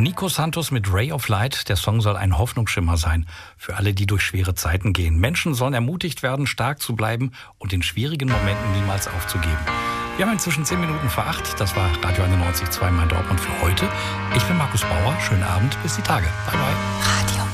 Nico Santos mit Ray of Light. Der Song soll ein Hoffnungsschimmer sein für alle, die durch schwere Zeiten gehen. Menschen sollen ermutigt werden, stark zu bleiben und in schwierigen Momenten niemals aufzugeben. Wir haben inzwischen 10 Minuten vor 8. Das war Radio 91.2 mein Dortmund für heute. Ich bin Markus Bauer. Schönen Abend, bis die Tage. Bye, bye.